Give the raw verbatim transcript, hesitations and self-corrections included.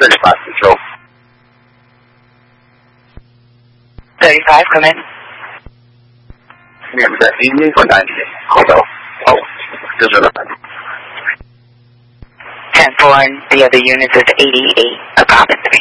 thirty-five, control. thirty-five, come in. Yeah, was that eighty-eight or ninety-eight? Hold on. Oh, this is ninety. ten four, and the other unit is eighty-eight, apartment three.